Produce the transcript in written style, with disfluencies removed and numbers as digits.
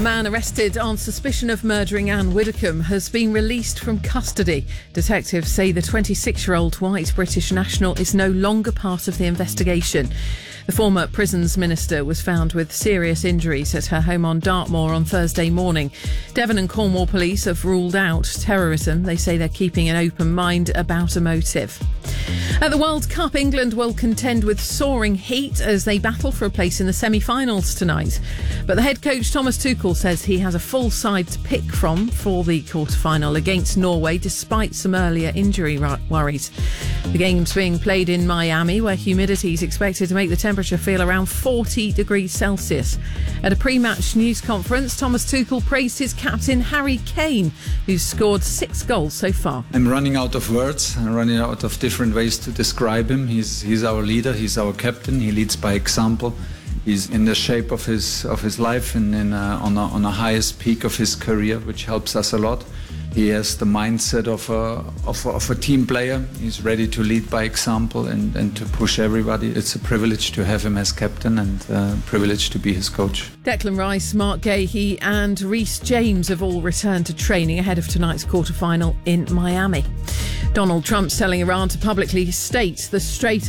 man arrested on suspicion of murdering Anne Widdecombe has been released from custody. Detectives say the 26-year-old white British national is no longer part of the investigation. The former prisons minister was found with serious injuries at her home on Dartmoor on Thursday morning. Devon and Cornwall police have ruled out terrorism. They say they're keeping an open mind about a motive. At the World Cup, England will contend with soaring heat as they battle for a place in the semi-finals tonight. But the head coach Thomas Tuchel says he has a full side to pick from for the quarter-final against Norway, despite some earlier injury worries. The game's being played in Miami, where humidity is expected to make the temperature feel around 40 degrees Celsius. At a pre-match news conference, Thomas Tuchel praised his captain Harry Kane, who's scored 6 goals so far. I'm running out of words. I'm running out of different ways to describe him. He's our leader. He's our captain. He leads by example. He's in the shape of his life and on the highest peak of his career, which helps us a lot. He has the mindset of a team player. He's ready to lead by example and to push everybody. It's a privilege to have him as captain and a privilege to be his coach. Declan Rice, Mark Gahey and Reece James have all returned to training ahead of tonight's quarter-final in Miami. Donald Trump's telling Iran to publicly state the Strait